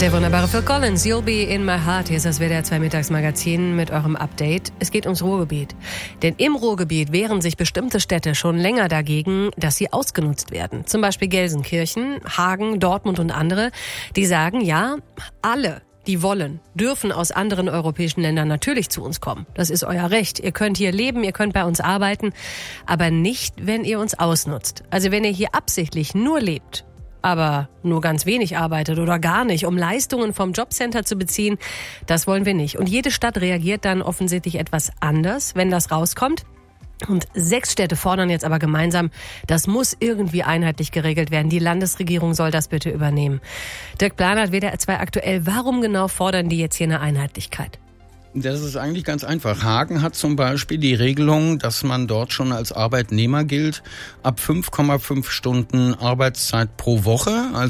Der wunderbare Phil Collins, You'll Be in My Heart. Hier ist das WDR 2 Mittagsmagazin mit eurem Update. Es geht ums Ruhrgebiet. Denn im Ruhrgebiet wehren sich bestimmte Städte schon länger dagegen, dass sie ausgenutzt werden. Zum Beispiel Gelsenkirchen, Hagen, Dortmund und andere. Die sagen, ja, alle, die wollen, dürfen aus anderen europäischen Ländern natürlich zu uns kommen. Das ist euer Recht. Ihr könnt hier leben, ihr könnt bei uns arbeiten, aber nicht, wenn ihr uns ausnutzt. Also wenn ihr hier absichtlich nur lebt, aber nur ganz wenig arbeitet oder gar nicht, um Leistungen vom Jobcenter zu beziehen, das wollen wir nicht. Und jede Stadt reagiert dann offensichtlich etwas anders, wenn das rauskommt. Und 6 Städte fordern jetzt aber gemeinsam, das muss irgendwie einheitlich geregelt werden. Die Landesregierung soll das bitte übernehmen. Dirk Planert, WDR 2 aktuell. Warum genau fordern die jetzt hier eine Einheitlichkeit? Das ist eigentlich ganz einfach. Hagen hat zum Beispiel die Regelung, dass man dort schon als Arbeitnehmer gilt, ab 5,5 Stunden Arbeitszeit pro Woche. Also